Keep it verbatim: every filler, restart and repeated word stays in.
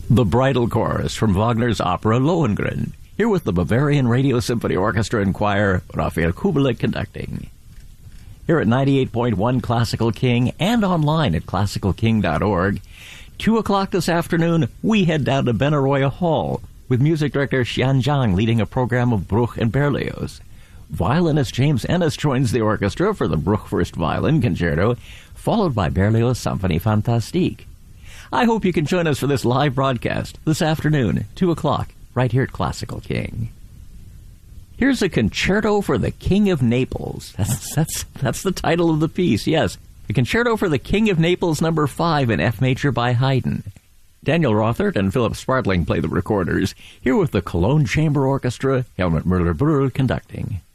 The Bridal Chorus from Wagner's opera Lohengrin, here with the Bavarian Radio Symphony Orchestra and Choir, Raphael Kubelik conducting. Here at ninety-eight point one Classical King and online at classical king dot org. Two o'clock this afternoon, we head down to Benaroya Hall with music director Xian Zhang leading a program of Bruch and Berlioz. Violinist James Ennis joins the orchestra for the Bruch First Violin Concerto, followed by Berlioz Symphonie Fantastique. I hope you can join us for this live broadcast this afternoon, two o'clock, right here at Classical King. Here's a concerto for the King of Naples. That's, that's, that's the title of the piece, yes. A concerto for the King of Naples number five in F major by Haydn. Daniel Rothert and Philip Spartling play the recorders, here with the Cologne Chamber Orchestra, Helmut Müller-Brühl conducting.